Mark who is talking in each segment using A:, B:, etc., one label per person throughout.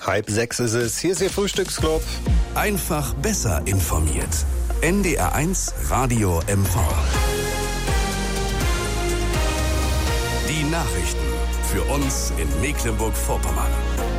A: 5:30 ist es. Hier ist Ihr Frühstücksclub.
B: Einfach besser informiert. NDR1 Radio MV. Die Nachrichten für uns in Mecklenburg-Vorpommern.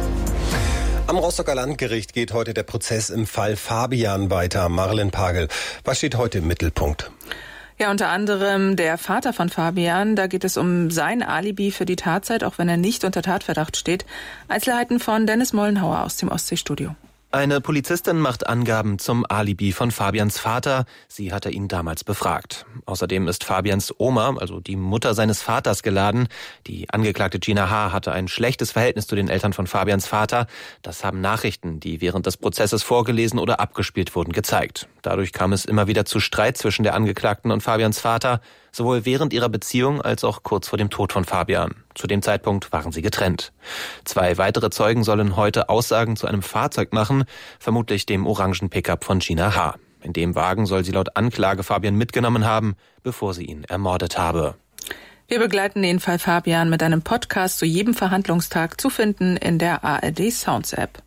A: Am Rostocker Landgericht geht heute der Prozess im Fall Fabian weiter. Marlen Pagel, was steht heute im Mittelpunkt?
C: Ja, unter anderem der Vater von Fabian. Da geht es um sein Alibi für die Tatzeit, auch wenn er nicht unter Tatverdacht steht. Einzelheiten von Dennis Mollenhauer aus dem Ostseestudio.
D: Eine Polizistin macht Angaben zum Alibi von Fabians Vater. Sie hatte ihn damals befragt. Außerdem ist Fabians Oma, also die Mutter seines Vaters, geladen. Die Angeklagte Gina H. hatte ein schlechtes Verhältnis zu den Eltern von Fabians Vater. Das haben Nachrichten, die während des Prozesses vorgelesen oder abgespielt wurden, gezeigt. Dadurch kam es immer wieder zu Streit zwischen der Angeklagten und Fabians Vater, sowohl während ihrer Beziehung als auch kurz vor dem Tod von Fabian. Zu dem Zeitpunkt waren sie getrennt. 2 weitere Zeugen sollen heute Aussagen zu einem Fahrzeug machen, vermutlich dem orangen Pickup von Gina H. In dem Wagen soll sie laut Anklage Fabian mitgenommen haben, bevor sie ihn ermordet habe.
C: Wir begleiten den Fall Fabian mit einem Podcast zu jedem Verhandlungstag, zu finden in der ARD Sounds App.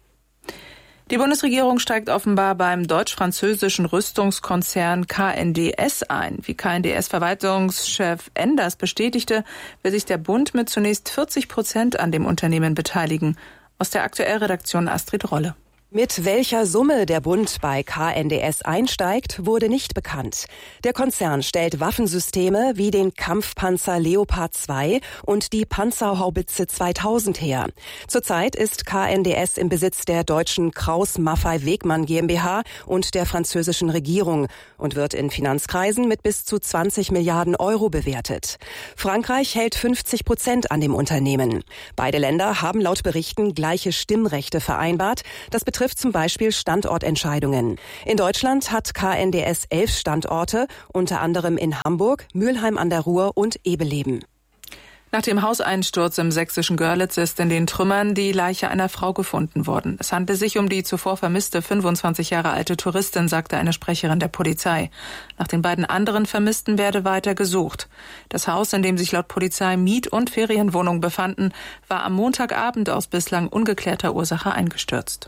C: Die Bundesregierung steigt offenbar beim deutsch-französischen Rüstungskonzern KNDS ein. Wie KNDS-Verwaltungschef Enders bestätigte, will sich der Bund mit zunächst 40% an dem Unternehmen beteiligen. Aus der Aktuellredaktion Astrid Rolle.
E: Mit welcher Summe der Bund bei KNDS einsteigt, wurde nicht bekannt. Der Konzern stellt Waffensysteme wie den Kampfpanzer Leopard 2 und die Panzerhaubitze 2000 her. Zurzeit ist KNDS im Besitz der deutschen Krauss-Maffei-Wegmann GmbH und der französischen Regierung und wird in Finanzkreisen mit bis zu 20 Milliarden Euro bewertet. Frankreich hält 50% an dem Unternehmen. Beide Länder haben laut Berichten gleiche Stimmrechte vereinbart. Das betrifft zum Beispiel Standortentscheidungen. In Deutschland hat KNDS 11 Standorte, unter anderem in Hamburg, Mülheim an der Ruhr und Ebeleben.
C: Nach dem Hauseinsturz im sächsischen Görlitz ist in den Trümmern die Leiche einer Frau gefunden worden. Es handelt sich um die zuvor vermisste 25 Jahre alte Touristin, sagte eine Sprecherin der Polizei. Nach den beiden anderen Vermissten werde weiter gesucht. Das Haus, in dem sich laut Polizei Miet- und Ferienwohnungen befanden, war am Montagabend aus bislang ungeklärter Ursache eingestürzt.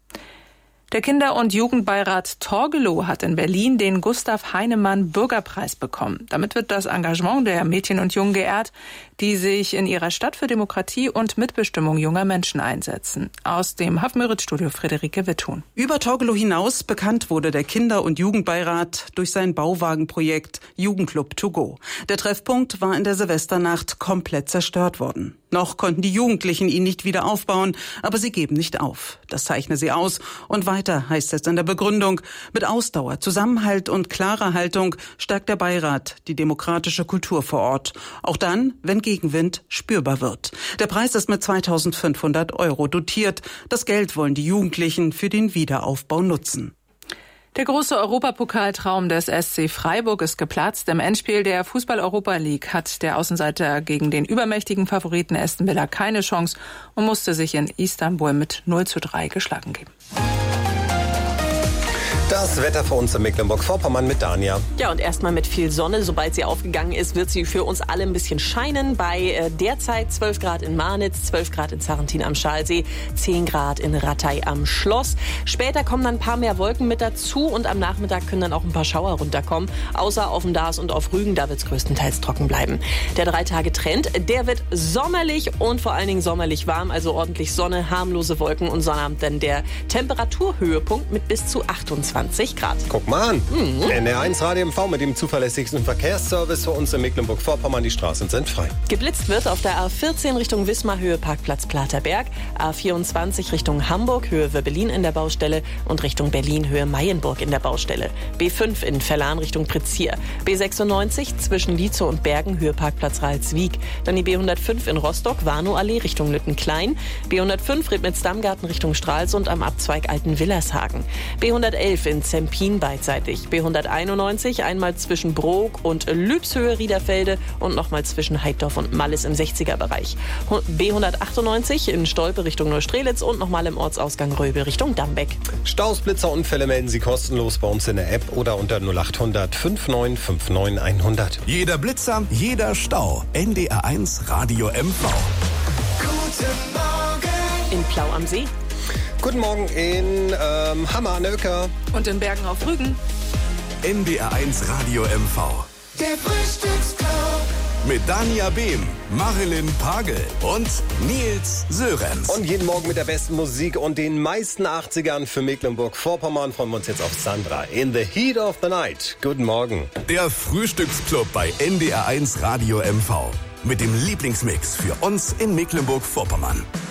C: Der Kinder- und Jugendbeirat Torgelow hat in Berlin den Gustav Heinemann Bürgerpreis bekommen. Damit wird das Engagement der Mädchen und Jungen geehrt, die sich in ihrer Stadt für Demokratie und Mitbestimmung junger Menschen einsetzen. Aus dem Haff-Müritz-Studio Friederike Witthuhn.
F: Über Torgelow hinaus bekannt wurde der Kinder- und Jugendbeirat durch sein Bauwagenprojekt Jugendclub to go. Der Treffpunkt war in der Silvesternacht komplett zerstört worden. Noch konnten die Jugendlichen ihn nicht wieder aufbauen, aber sie geben nicht auf. Das zeichne sie aus. Und weiter heißt es in der Begründung: Mit Ausdauer, Zusammenhalt und klarer Haltung stärkt der Beirat die demokratische Kultur vor Ort. Auch dann, wenn Gegenwind spürbar wird. Der Preis ist mit 2.500 € dotiert. Das Geld wollen die Jugendlichen für den Wiederaufbau nutzen.
C: Der große Europapokaltraum des SC Freiburg ist geplatzt. Im Endspiel der Fußball-Europa League hat der Außenseiter gegen den übermächtigen Favoriten Aston Villa keine Chance und musste sich in Istanbul mit 0:3 geschlagen geben.
A: Das Wetter für uns in Mecklenburg-Vorpommern mit Dania.
G: Ja, und erstmal mit viel Sonne. Sobald sie aufgegangen ist, wird sie für uns alle ein bisschen scheinen. Bei derzeit 12 Grad in Marnitz, 12 Grad in Sarrentin am Schalsee, 10 Grad in Rattay am Schloss. Später kommen dann ein paar mehr Wolken mit dazu und am Nachmittag können dann auch ein paar Schauer runterkommen. Außer auf dem Dars und auf Rügen, da wird es größtenteils trocken bleiben. Der 3-Tage-Trend, der wird sommerlich und vor allen Dingen sommerlich warm. Also ordentlich Sonne, harmlose Wolken und Sonnabend dann der Temperaturhöhepunkt mit bis zu 28 Grad.
A: Guck mal an. NDR1 Radio MV mit dem zuverlässigsten Verkehrsservice für uns in Mecklenburg-Vorpommern. Die Straßen sind frei.
G: Geblitzt wird auf der A14 Richtung Wismar, Höhe Parkplatz Platerberg, A24 Richtung Hamburg, Höhe Wöbbelin in der Baustelle und Richtung Berlin, Höhe Mayenburg in der Baustelle. B5 in Verlan Richtung Pritzkir. B96 zwischen Lietzow und Bergen, Höhe Parkplatz Ralswiek. Dann die B105 in Rostock, Warnow-Allee Richtung Lüttenklein. B105 Redmitz-Dammgarten Richtung Stralsund am Abzweig Alten-Willershagen. B111 in Zempin beidseitig. B191 einmal zwischen Brok und Lübshöhe Riederfelde und nochmal zwischen Heidorf und Mallis im 60er-Bereich. B198 in Stolpe Richtung Neustrelitz und nochmal im Ortsausgang Röbel Richtung Dambeck.
A: Staus, Blitzer, Unfälle melden Sie kostenlos bei uns in der App oder unter 0800 5959 100.
B: Jeder Blitzer, jeder Stau. NDR1 Radio MV.
G: In Plau am See.
A: Guten Morgen in Hammer an der Öcker.
C: Und in Bergen auf Rügen.
B: NDR1 Radio MV.
H: Der Frühstücksclub.
B: Mit Dania Behm, Marilyn Pagel und Nils Sörenz.
A: Und jeden Morgen mit der besten Musik und den meisten 80ern für Mecklenburg-Vorpommern freuen wir uns jetzt auf Sandra. In the heat of the night. Guten Morgen.
B: Der Frühstücksclub bei NDR1 Radio MV. Mit dem Lieblingsmix für uns in Mecklenburg-Vorpommern.